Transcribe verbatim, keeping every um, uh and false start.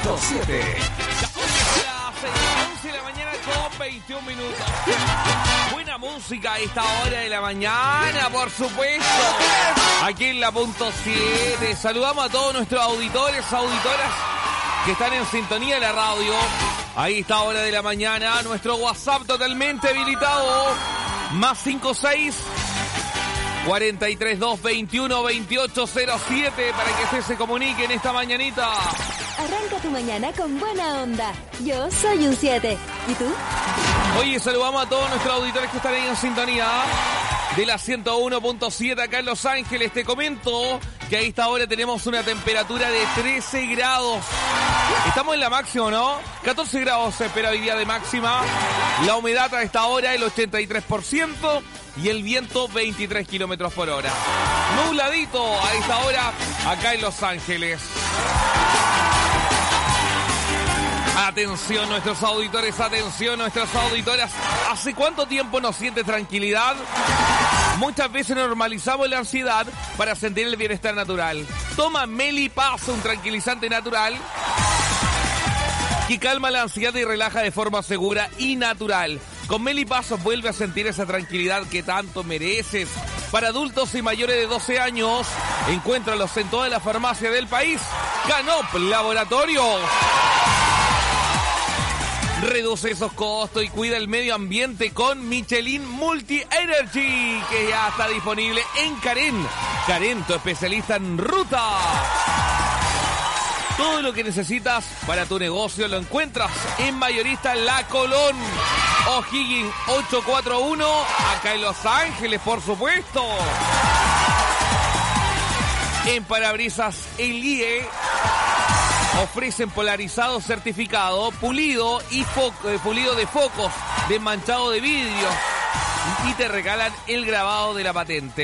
punto siete. once de la mañana con veintiún minutos. Buena música a esta hora de la mañana, por supuesto. Aquí en la punto siete. Saludamos a todos nuestros auditores, auditoras que están en sintonía de la radio. Ahí esta hora de la mañana. Nuestro WhatsApp totalmente habilitado. Más cinco seis cuatro tres dos veintiuno veintiocho cero siete para que usted se comunique en esta mañanita. Arranca tu mañana con buena onda. Yo soy un siete. ¿Y tú? Oye, saludamos a todos nuestros auditores que están ahí en sintonía de la ciento uno punto siete acá en Los Ángeles. Te comento que a esta hora tenemos una temperatura de trece grados. Estamos en la máxima, ¿no? catorce grados se espera hoy día de máxima. La humedad a esta hora el ochenta y tres por ciento y el viento veintitrés kilómetros por hora. Nubladito a esta hora acá en Los Ángeles. Atención nuestros auditores, atención nuestras auditoras. ¿Hace cuánto tiempo no sientes tranquilidad? Muchas veces normalizamos la ansiedad para sentir el bienestar natural. Toma Melipaz, un tranquilizante natural que calma la ansiedad y relaja de forma segura y natural. Con Melipaz vuelve a sentir esa tranquilidad que tanto mereces. Para adultos y mayores de doce años, encuéntralos en todas las farmacias del país. Canop Laboratorios. Reduce esos costos y cuida el medio ambiente con Michelin Multi Energy, que ya está disponible en Karen. Karen, tu especialista en ruta. Todo lo que necesitas para tu negocio lo encuentras en Mayorista La Colón. O'Higgins ochocientos cuarenta y uno, acá en Los Ángeles, por supuesto. En Parabrisas Elie ofrecen polarizado certificado, pulido y foco, eh, pulido de focos, desmanchado de vidrio y te regalan el grabado de la patente.